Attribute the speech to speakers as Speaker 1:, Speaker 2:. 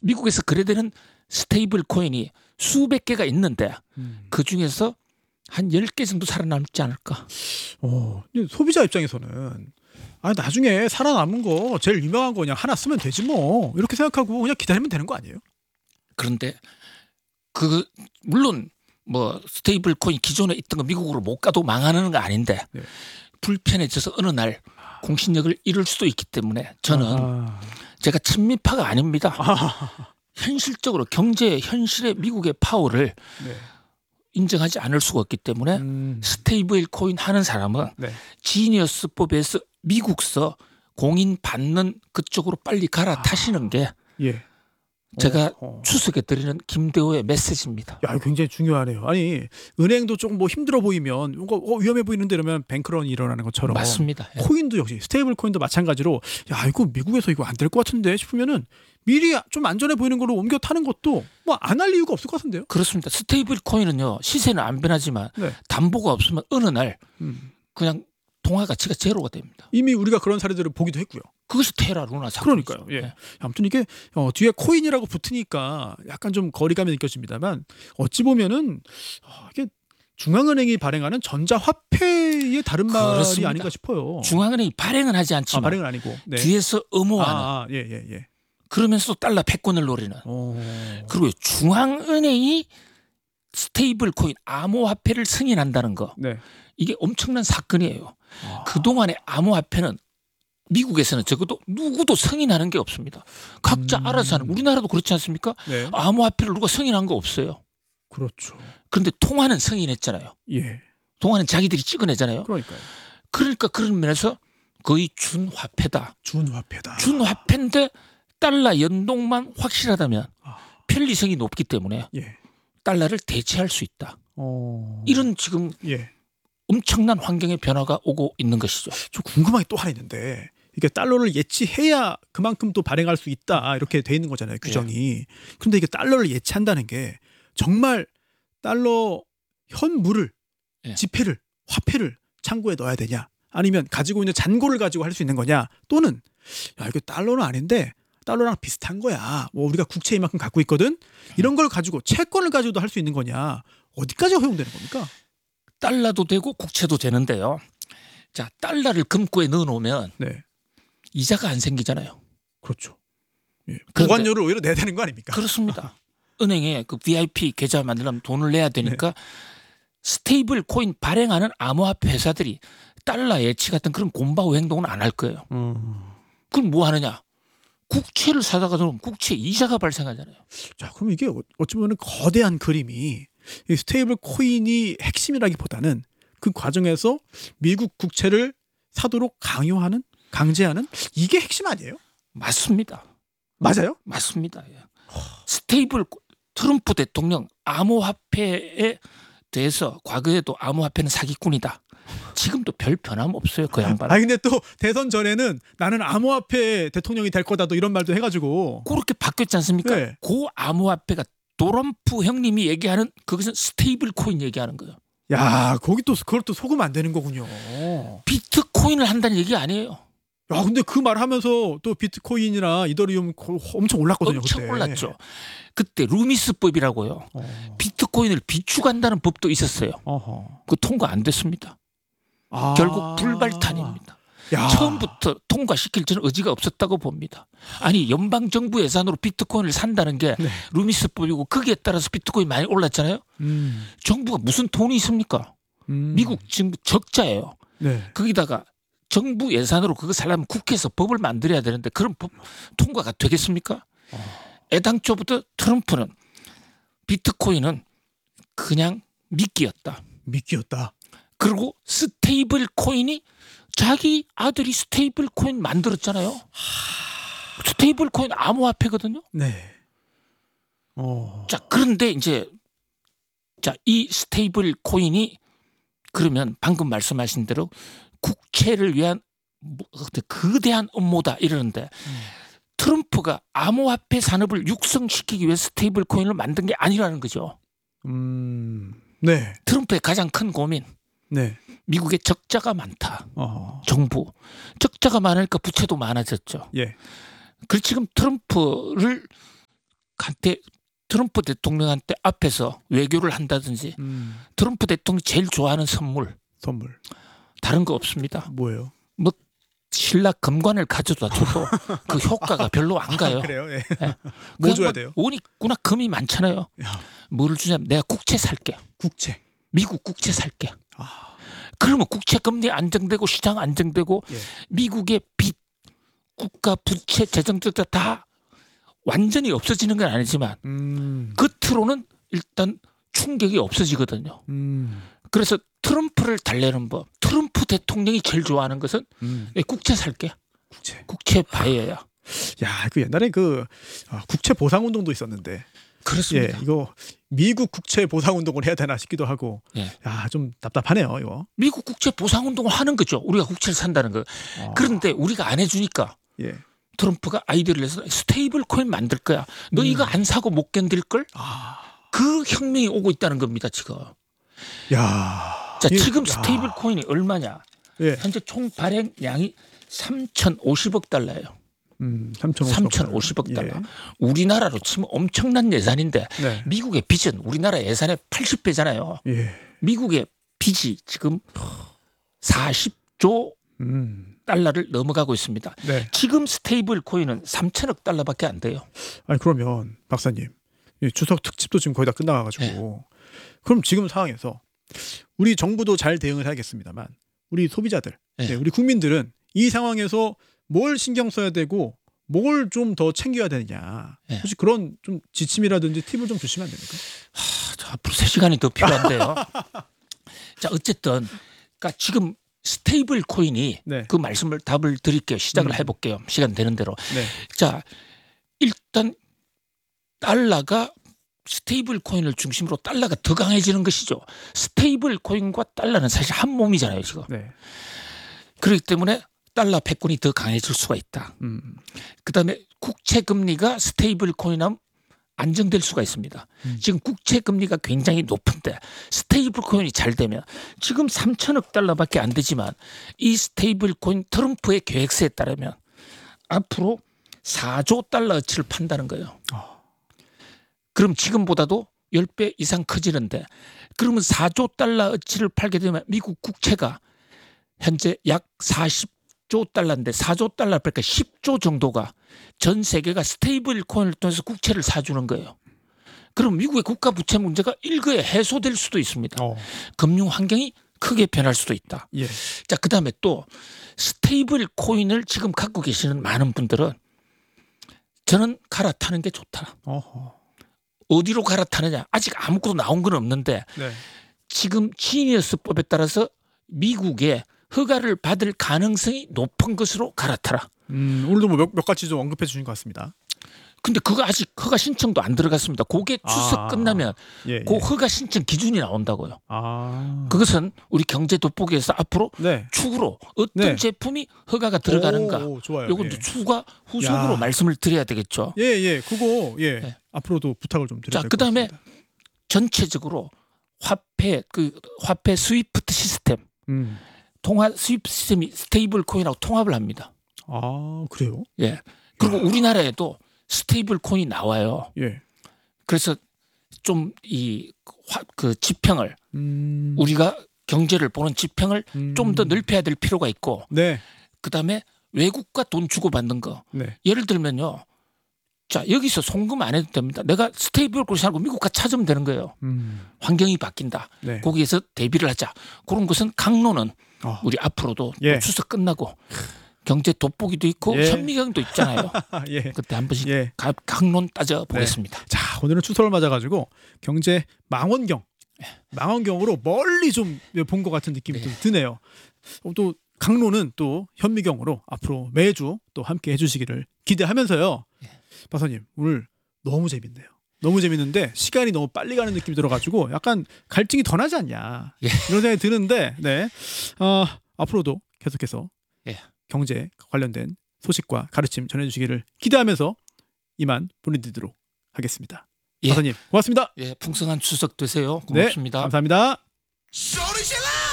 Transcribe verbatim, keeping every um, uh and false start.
Speaker 1: 미국에서 거래되는 스테이블 코인이 수백 개가 있는데
Speaker 2: 음.
Speaker 1: 그중에서 한 열 개 정도 살아남지 않을까.
Speaker 2: 어, 소비자 입장에서는 아, 나중에 살아남은 거 제일 유명한 거 그냥 하나 쓰면 되지 뭐 이렇게 생각하고 그냥 기다리면 되는 거 아니에요?
Speaker 1: 그런데 그 물론 뭐 스테이블 코인 기존에 있던 거 미국으로 못 가도 망하는 거 아닌데
Speaker 2: 네.
Speaker 1: 불편해져서 어느 날 공신력을 잃을 수도 있기 때문에 저는
Speaker 2: 아.
Speaker 1: 제가 친미파가 아닙니다.
Speaker 2: 아.
Speaker 1: 현실적으로 경제 현실의 미국의 파워를
Speaker 2: 네.
Speaker 1: 인정하지 않을 수가 없기 때문에
Speaker 2: 음.
Speaker 1: 스테이블 코인 하는 사람은
Speaker 2: 네.
Speaker 1: 지니어스법에서 미국서 공인 받는 그쪽으로 빨리 갈아타시는 게
Speaker 2: 예.
Speaker 1: 제가
Speaker 2: 어, 어.
Speaker 1: 추석에 드리는 김대호의 메시지입니다.
Speaker 2: 야, 굉장히 중요하네요. 아니, 은행도 조금 뭐 힘들어 보이면 뭔가 어, 위험해 보이는데 이러면 뱅크런이 일어나는 것처럼
Speaker 1: 맞습니다. 예.
Speaker 2: 코인도 역시 스테이블 코인도 마찬가지로 야, 이거 미국에서 이거 안 될 것 같은데 싶으면은 미리 좀 안전해 보이는 걸로 옮겨 타는 것도 뭐 안 할 이유가 없을 것 같은데요.
Speaker 1: 그렇습니다. 스테이블 코인은요. 시세는 안 변하지만
Speaker 2: 네.
Speaker 1: 담보가 없으면 어느 날
Speaker 2: 음.
Speaker 1: 그냥 동화 가치가 제로가 됩니다.
Speaker 2: 이미 우리가 그런 사례들을 보기도 했고요.
Speaker 1: 그것이 테라 루나 사건이죠.
Speaker 2: 그러니까요. 예. 아무튼 이게 어, 뒤에 코인이라고 붙으니까 약간 좀 거리감이 느껴집니다만 어찌 보면은 어, 이게 중앙은행이 발행하는 전자화폐의 다른 말이
Speaker 1: 그렇습니다.
Speaker 2: 아닌가 싶어요.
Speaker 1: 중앙은행이 발행은 하지
Speaker 2: 아,
Speaker 1: 않지만
Speaker 2: 발행은 아니고 네.
Speaker 1: 뒤에서 엄호하는
Speaker 2: 아, 아, 예, 예, 예.
Speaker 1: 그러면서 달러 패권을 노리는
Speaker 2: 오.
Speaker 1: 그리고 중앙은행이 스테이블 코인 암호화폐를 승인한다는 거
Speaker 2: 네.
Speaker 1: 이게 엄청난 사건이에요.
Speaker 2: 아.
Speaker 1: 그동안의 암호화폐는 미국에서는 적어도 누구도 승인하는 게 없습니다. 각자
Speaker 2: 음.
Speaker 1: 알아서 하는 우리나라도 그렇지 않습니까?
Speaker 2: 네.
Speaker 1: 암호화폐를 누가 승인한 거 없어요.
Speaker 2: 그렇죠.
Speaker 1: 그런데 통화는 승인했잖아요.
Speaker 2: 예.
Speaker 1: 통화는 자기들이 찍어내잖아요.
Speaker 2: 그러니까요.
Speaker 1: 그러니까 그런 면에서 거의 준화폐다.
Speaker 2: 준화폐다.
Speaker 1: 준화폐인데 달러 연동만 확실하다면
Speaker 2: 아.
Speaker 1: 편리성이 높기 때문에
Speaker 2: 예.
Speaker 1: 달러를 대체할 수 있다.
Speaker 2: 어.
Speaker 1: 이런 지금
Speaker 2: 예.
Speaker 1: 엄청난 환경의 변화가 오고 있는 것이죠.
Speaker 2: 좀 궁금한 게 또 하나 있는데 이게 달러를 예치해야 그만큼 또 발행할 수 있다 이렇게 돼 있는 거잖아요 규정이. 그런데 이게 달러를 예치한다는 게 정말 달러 현물을
Speaker 1: 예.
Speaker 2: 지폐를 화폐를 창고에 넣어야 되냐 아니면 가지고 있는 잔고를 가지고 할 수 있는 거냐 또는 야 이거 달러는 아닌데 달러랑 비슷한 거야. 뭐 우리가 국채 이만큼 갖고 있거든. 이런 걸 가지고 채권을 가지고도 할 수 있는 거냐. 어디까지가 허용되는 겁니까?
Speaker 1: 달러도 되고 국채도 되는데요. 자, 달러를 금고에 넣어놓으면
Speaker 2: 네.
Speaker 1: 이자가 안 생기잖아요.
Speaker 2: 그렇죠. 예.
Speaker 1: 그런데-
Speaker 2: 보관료를 오히려 내야 되는 거 아닙니까?
Speaker 1: 그렇습니다. 은행에 그 브이아이피 계좌 만들려면 돈을 내야 되니까 스테이블 코인 발행하는 암호화폐 회사들이 달러 예치 같은 그런 곰바우 행동은 안 할 거예요.
Speaker 2: 음.
Speaker 1: 그럼 뭐 하느냐? 국채를 사다가 놓으면 국채 이자가 발생하잖아요.
Speaker 2: 자, 그럼 이게 어- 어찌 보면 거대한 그림이 이 스테이블 코인이 핵심이라기보다는 그 과정에서 미국 국채를 사도록 강요하는, 강제하는 이게 핵심 아니에요?
Speaker 1: 맞습니다.
Speaker 2: 맞아요?
Speaker 1: 맞습니다. 예. 스테이블 코- 트럼프 대통령 암호화폐에 대해서 과거에도 암호화폐는 사기꾼이다. 지금도 별 변함 없어요. 그 양반.
Speaker 2: 아니 근데 또 대선 전에는 나는 암호화폐 대통령이 될 거다 또 이런 말도 해가지고
Speaker 1: 그렇게 바뀌었지 않습니까?
Speaker 2: 네.
Speaker 1: 그 암호화폐가 도럼프 형님이 얘기하는 그것은 스테이블 코인 얘기하는 거예요.
Speaker 2: 야 거기 또 그걸 또 속으면 안 되는 거군요.
Speaker 1: 비트코인을 한다는 얘기 아니에요.
Speaker 2: 야 근데 그 말 하면서 또 비트코인이나 이더리움 고- 엄청 올랐거든요.
Speaker 1: 엄청
Speaker 2: 그때.
Speaker 1: 올랐죠. 그때 루미스법이라고요.
Speaker 2: 어.
Speaker 1: 비트코인을 비축한다는 법도 있었어요.
Speaker 2: 어허.
Speaker 1: 그 통과 안 됐습니다.
Speaker 2: 아.
Speaker 1: 결국 불발탄입니다.
Speaker 2: 야.
Speaker 1: 처음부터 통과시킬 저는 의지가 없었다고 봅니다. 아니 연방 정부 예산으로 비트코인을 산다는 게
Speaker 2: 네.
Speaker 1: 루미스법이고 거기에 따라서 비트코인 많이 올랐잖아요.
Speaker 2: 음.
Speaker 1: 정부가 무슨 돈이 있습니까?
Speaker 2: 음.
Speaker 1: 미국 지금 적자예요.
Speaker 2: 네.
Speaker 1: 거기다가 정부 예산으로 그거 살려면 국회에서 법을 만들어야 되는데 그런 법 통과가 되겠습니까? 애당초부터 트럼프는 비트코인은 그냥 미끼였다.
Speaker 2: 미끼였다.
Speaker 1: 그리고 스테이블 코인이 자기 아들이 스테이블 코인 만들었잖아요. 스테이블 코인 암호화폐거든요.
Speaker 2: 네. 어.
Speaker 1: 자, 그런데 이제 자, 이 스테이블 코인이 그러면 방금 말씀하신 대로 국채를 위한 뭐 어떤 거대한 음모다 이러는데
Speaker 2: 음.
Speaker 1: 트럼프가 암호화폐 산업을 육성시키기 위해 스테이블 코인을 만든 게 아니라는 거죠.
Speaker 2: 음. 네.
Speaker 1: 트럼프의 가장 큰 고민.
Speaker 2: 네.
Speaker 1: 미국에 적자가 많다.
Speaker 2: 어.
Speaker 1: 정부. 적자가 많으니까 부채도 많아졌죠.
Speaker 2: 예.
Speaker 1: 그래서 지금 트럼프를 미국한테 트럼프 대통령한테 앞에서 외교를 한다든지
Speaker 2: 음,
Speaker 1: 트럼프 대통령이 제일 좋아하는 선물
Speaker 2: 선물
Speaker 1: 다른 거 없습니다.
Speaker 2: 뭐예요?
Speaker 1: 뭐 신라 금관을 가져다 줘도 그 효과가 별로 안 가요.
Speaker 2: 아, 그래요? 예.
Speaker 1: 예.
Speaker 2: 뭐
Speaker 1: 그
Speaker 2: 줘야
Speaker 1: 양반
Speaker 2: 돼요?
Speaker 1: 원이 꾸나 금이 많잖아요.
Speaker 2: 야,
Speaker 1: 뭐를 주냐면 내가 국채 살게.
Speaker 2: 국채.
Speaker 1: 미국 국채 살게.
Speaker 2: 아,
Speaker 1: 그러면 국채 금리 안정되고 시장 안정되고
Speaker 2: 예.
Speaker 1: 미국의 빚, 국가 부채, 재정적자 다 완전히 없어지는 건 아니지만
Speaker 2: 음,
Speaker 1: 겉으로는 일단 충격이 없어지거든요.
Speaker 2: 음,
Speaker 1: 그래서 트럼프를 달래는 법. 트럼프 대통령이 제일 좋아하는 것은
Speaker 2: 음,
Speaker 1: 국채 살게.
Speaker 2: 국채.
Speaker 1: 국채 바이어야.
Speaker 2: 야, 그 옛날에 그 아, 국채 보상 운동도 있었는데,
Speaker 1: 그렇습니다.
Speaker 2: 예, 이거 미국 국채 보상 운동을 해야 되나 싶기도 하고,
Speaker 1: 예.
Speaker 2: 야, 좀 답답하네요, 이거.
Speaker 1: 미국 국채 보상 운동을 하는 거죠. 우리가 국채를 산다는 거.
Speaker 2: 아,
Speaker 1: 그런데 우리가 안 해주니까
Speaker 2: 예,
Speaker 1: 트럼프가 아이디어를 내서 스테이블 코인 만들 거야. 너
Speaker 2: 음.
Speaker 1: 이거 안 사고 못 견딜 걸?
Speaker 2: 아,
Speaker 1: 그 혁명이 오고 있다는 겁니다, 지금.
Speaker 2: 야,
Speaker 1: 자,
Speaker 2: 이-
Speaker 1: 지금
Speaker 2: 야,
Speaker 1: 스테이블 코인이 얼마냐?
Speaker 2: 예,
Speaker 1: 현재 총 발행량이 삼천오십억 달러예요.
Speaker 2: 음, 삼천오십억
Speaker 1: 삼천오십억 달러. 우리나라로 치면 엄청난 예산인데
Speaker 2: 예, 네,
Speaker 1: 미국의 빚은 우리나라 예산의 팔십 배잖아요.
Speaker 2: 예,
Speaker 1: 미국의 빚이 지금 사십조
Speaker 2: 음,
Speaker 1: 달러를 넘어가고 있습니다.
Speaker 2: 네.
Speaker 1: 지금 스테이블 코인은 삼천억 달러밖에 안 돼요.
Speaker 2: 아니 그러면 박사님, 이 추석 특집도 지금 거의 다 끝나가지고,
Speaker 1: 네.
Speaker 2: 그럼 지금 상황에서 우리 정부도 잘 대응을 해야겠습니다만, 우리 소비자들,
Speaker 1: 네.
Speaker 2: 네, 우리 국민들은 이 상황에서 뭘 신경 써야 되고 뭘 좀 더 챙겨야 되느냐.
Speaker 1: 네.
Speaker 2: 혹시 그런 좀 지침이라든지 팁을 좀 주시면 안 됩니까?
Speaker 1: 하, 저 앞으로 세 시간이 더 필요한데요. 자, 어쨌든 그러니까 지금 스테이블 코인이
Speaker 2: 네.
Speaker 1: 그 말씀을 답을 드릴게요. 시작을
Speaker 2: 음.
Speaker 1: 해볼게요. 시간 되는 대로.
Speaker 2: 네.
Speaker 1: 자, 일단 달러가 스테이블 코인을 중심으로 달러가 더 강해지는 것이죠. 스테이블 코인과 달러는 사실 한 몸이잖아요, 지금.
Speaker 2: 네.
Speaker 1: 그렇기 때문에 달러 패권이 더 강해질 수가 있다.
Speaker 2: 음.
Speaker 1: 그다음에 국채 금리가 스테이블 코인하면 안정될 수가 있습니다.
Speaker 2: 음.
Speaker 1: 지금 국채 금리가 굉장히 높은데 스테이블 코인이 잘 되면 지금 삼천억 달러밖에 안 되지만 이 스테이블 코인 트럼프의 계획서에 따르면 앞으로 사조 달러어치를 판다는 거예요.
Speaker 2: 어.
Speaker 1: 그럼 지금보다도 십 배 이상 커지는데 그러면 사조 달러어치를 팔게 되면 미국 국채가 현재 약 사십조 달러인데 사조 달러 그러니까 십조 정도가 전 세계가 스테이블 코인을 통해서 국채를 사주는 거예요. 그럼 미국의 국가 부채 문제가 일거에 해소될 수도 있습니다.
Speaker 2: 어.
Speaker 1: 금융 환경이 크게 변할 수도 있다.
Speaker 2: 예.
Speaker 1: 자, 그다음에 또 스테이블 코인을 지금 갖고 계시는 많은 분들은 저는 갈아타는 게 좋다.
Speaker 2: 어허.
Speaker 1: 어디로 갈아타느냐? 아직 아무것도 나온 건 없는데
Speaker 2: 네.
Speaker 1: 지금 지니어스법에 따라서 미국의 허가를 받을 가능성이 높은 것으로 갈아타라.
Speaker 2: 음, 오늘도 뭐 몇 몇 가지 좀 언급해 주신 것 같습니다.
Speaker 1: 근데 그거 아직 허가 신청도 안 들어갔습니다. 그게 추석
Speaker 2: 아.
Speaker 1: 끝나면
Speaker 2: 예.
Speaker 1: 그
Speaker 2: 예.
Speaker 1: 허가 신청 기준이 나온다고요.
Speaker 2: 아.
Speaker 1: 그것은 우리 경제 돋보기에서 앞으로
Speaker 2: 네.
Speaker 1: 축으로 어떤
Speaker 2: 네.
Speaker 1: 제품이 허가가 들어가는가
Speaker 2: 오, 오, 좋아요.
Speaker 1: 요것도
Speaker 2: 예.
Speaker 1: 추가 후속으로
Speaker 2: 야.
Speaker 1: 말씀을 드려야 되겠죠.
Speaker 2: 예, 예. 그거 예.
Speaker 1: 네.
Speaker 2: 앞으로도 부탁을 좀 드려야
Speaker 1: 자,
Speaker 2: 될것
Speaker 1: 그다음에
Speaker 2: 같습니다.
Speaker 1: 전체적으로 화폐 그 화폐 스위프트 시스템,
Speaker 2: 음.
Speaker 1: 통화 스위프트 시스템이 스테이블 코인하고 통합을 합니다.
Speaker 2: 아, 그래요?
Speaker 1: 예. 그리고 우리나라에도 스테이블 코인이 나와요.
Speaker 2: 예.
Speaker 1: 그래서 좀 이 그 지평을
Speaker 2: 음.
Speaker 1: 우리가 경제를 보는 지평을
Speaker 2: 음.
Speaker 1: 좀 더 넓혀야 될 필요가 있고
Speaker 2: 네.
Speaker 1: 그다음에 외국과 돈 주고 받는 거.
Speaker 2: 네.
Speaker 1: 예를 들면요. 자, 여기서 송금 안 해도 됩니다. 내가 스테이블 코인 살고 미국 가 찾으면 되는 거예요.
Speaker 2: 음.
Speaker 1: 환경이 바뀐다.
Speaker 2: 네.
Speaker 1: 거기에서 대비를 하자. 그런 것은 강론은
Speaker 2: 어.
Speaker 1: 우리 앞으로도
Speaker 2: 예.
Speaker 1: 또 추석 끝나고 경제 돋보기도 있고
Speaker 2: 예.
Speaker 1: 현미경도 있잖아요.
Speaker 2: 예.
Speaker 1: 그때 한 번씩
Speaker 2: 예.
Speaker 1: 가- 강론 따져 보겠습니다.
Speaker 2: 자, 오늘은 추석을 맞아 가지고 경제 망원경. 망원경으로 멀리 좀 본 것 같은 느낌이
Speaker 1: 네.
Speaker 2: 좀 드네요. 어, 또 강론은 또 현미경으로 앞으로 매주 또 함께 해주시기를 기대하면서요.
Speaker 1: 예.
Speaker 2: 박사님 오늘 너무 재밌네요. 너무 재밌는데 시간이 너무 빨리 가는 느낌이 들어가지고 약간 갈증이 더 나지 않냐
Speaker 1: 예.
Speaker 2: 이런 생각이 드는데 네. 어, 앞으로도 계속해서
Speaker 1: 예.
Speaker 2: 경제 관련된 소식과 가르침 전해주시기를 기대하면서 이만 보내드리도록 하겠습니다.
Speaker 1: 예.
Speaker 2: 박사님 고맙습니다.
Speaker 1: 예, 풍성한 추석 되세요.
Speaker 2: 네,
Speaker 1: 고맙습니다.
Speaker 2: 감사합니다.
Speaker 3: Shorty, she lied.